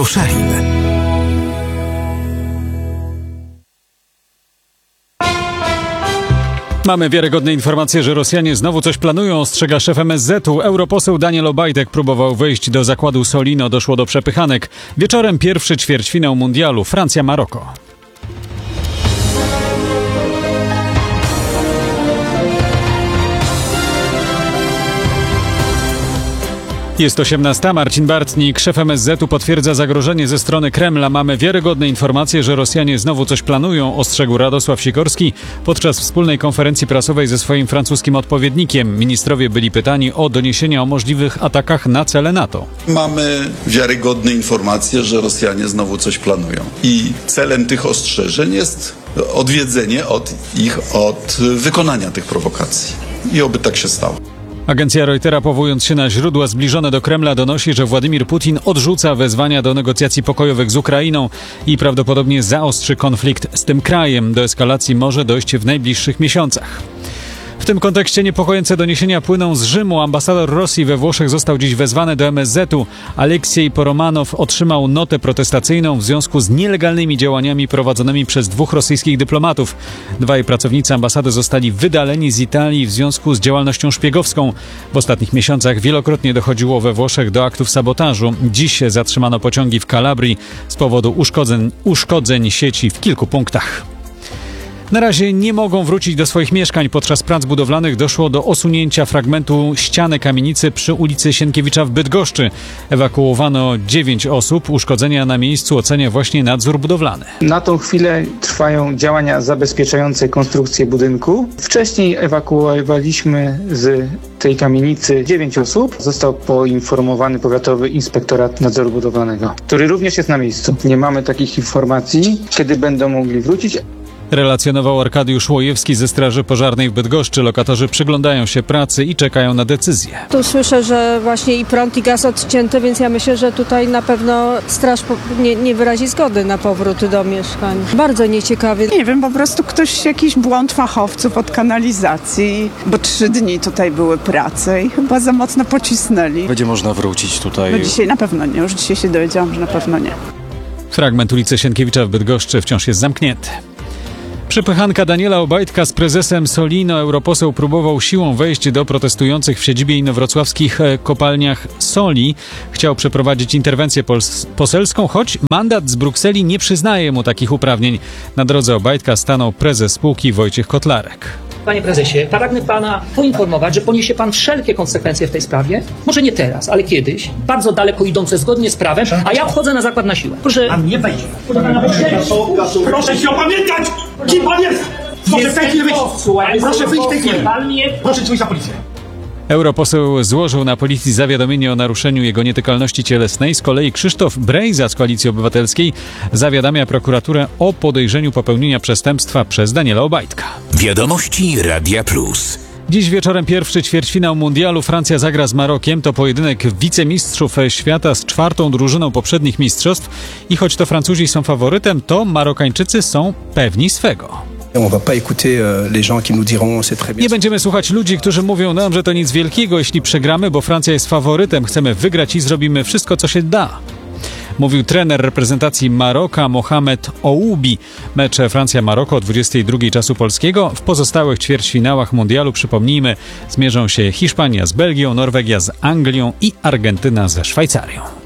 Koszalin. Mamy wiarygodne informacje, że Rosjanie znowu coś planują, ostrzega szef MSZ-u. Europoseł Daniel Obajtek próbował wejść do zakładu Solino, doszło do przepychanek. Wieczorem pierwszy ćwierćfinał mundialu Francja-Maroko. Jest 18. Marcin Bartnik, szef MSZ-u, potwierdza zagrożenie ze strony Kremla. Mamy wiarygodne informacje, że Rosjanie znowu coś planują, ostrzegł Radosław Sikorski podczas wspólnej konferencji prasowej ze swoim francuskim odpowiednikiem. Ministrowie byli pytani o doniesienia o możliwych atakach na cele NATO. Mamy wiarygodne informacje, że Rosjanie znowu coś planują. I celem tych ostrzeżeń jest odwiedzenie od wykonania tych prowokacji. I oby tak się stało. Agencja Reutera, powołując się na źródła zbliżone do Kremla, donosi, że Władimir Putin odrzuca wezwania do negocjacji pokojowych z Ukrainą i prawdopodobnie zaostrzy konflikt z tym krajem. Do eskalacji może dojść w najbliższych miesiącach. W tym kontekście niepokojące doniesienia płyną z Rzymu. Ambasador Rosji we Włoszech został dziś wezwany do MSZ-u. Aleksiej Poromanow otrzymał notę protestacyjną w związku z nielegalnymi działaniami prowadzonymi przez 2 rosyjskich dyplomatów. 2 pracownicy ambasady zostali wydaleni z Italii w związku z działalnością szpiegowską. W ostatnich miesiącach wielokrotnie dochodziło we Włoszech do aktów sabotażu. Dziś zatrzymano pociągi w Kalabrii z powodu uszkodzeń sieci w kilku punktach. Na razie nie mogą wrócić do swoich mieszkań. Podczas prac budowlanych doszło do osunięcia fragmentu ściany kamienicy przy ulicy Sienkiewicza w Bydgoszczy. Ewakuowano 9 osób. Uszkodzenia na miejscu ocenia właśnie nadzór budowlany. Na tą chwilę trwają działania zabezpieczające konstrukcję budynku. Wcześniej ewakuowaliśmy z tej kamienicy 9 osób. Został poinformowany Powiatowy Inspektorat Nadzoru Budowlanego, który również jest na miejscu. Nie mamy takich informacji, kiedy będą mogli wrócić. Relacjonował Arkadiusz Łojewski ze Straży Pożarnej w Bydgoszczy. Lokatorzy przyglądają się pracy i czekają na decyzję. Tu słyszę, że właśnie i prąd, i gaz odcięty, więc ja myślę, że tutaj na pewno straż nie wyrazi zgody na powrót do mieszkań. Bardzo nieciekawie. Nie wiem, po prostu jakiś błąd fachowców od kanalizacji, bo 3 dni tutaj były prace i chyba za mocno pocisnęli. Będzie można wrócić tutaj? No dzisiaj na pewno nie, już dzisiaj się dowiedziałam, że na pewno nie. Fragment ulicy Sienkiewicza w Bydgoszczy wciąż jest zamknięty. Przepychanka Daniela Obajtka z prezesem Solino. Europoseł próbował siłą wejść do protestujących w siedzibie inowrocławskich kopalniach soli. Chciał przeprowadzić interwencję poselską, choć mandat z Brukseli nie przyznaje mu takich uprawnień. Na drodze Obajtka stanął prezes spółki Wojciech Kotlarek. Panie prezesie, pragnę pana poinformować, że poniesie pan wszelkie konsekwencje w tej sprawie. Może nie teraz, ale kiedyś. Bardzo daleko idące zgodnie z prawem, a ja wchodzę na zakład na siłę. Proszę... Pan nie wejdzie. Proszę się opamiętać! Kim pan jest? Proszę w tej chwili wyjść! Proszę wyjść w tej chwili! Proszę dzwonić na policję. Europoseł złożył na policji zawiadomienie o naruszeniu jego nietykalności cielesnej. Z kolei Krzysztof Brejza z Koalicji Obywatelskiej zawiadamia prokuraturę o podejrzeniu popełnienia przestępstwa przez Daniela Obajtka. Wiadomości Radia Plus. Dziś wieczorem pierwszy ćwierćfinał mundialu. Francja zagra z Marokiem. To pojedynek wicemistrzów świata z 4. drużyną poprzednich mistrzostw. I choć to Francuzi są faworytem, to Marokańczycy są pewni swego. Nie będziemy słuchać ludzi, którzy mówią nam, że to nic wielkiego, jeśli przegramy, bo Francja jest faworytem. Chcemy wygrać i zrobimy wszystko, co się da. Mówił trener reprezentacji Maroka Mohamed Oubi. Mecze Francja-Maroko o 22 czasu polskiego. W pozostałych ćwierćfinałach mundialu, przypomnijmy, zmierzą się Hiszpania z Belgią, Norwegia z Anglią i Argentyna ze Szwajcarią.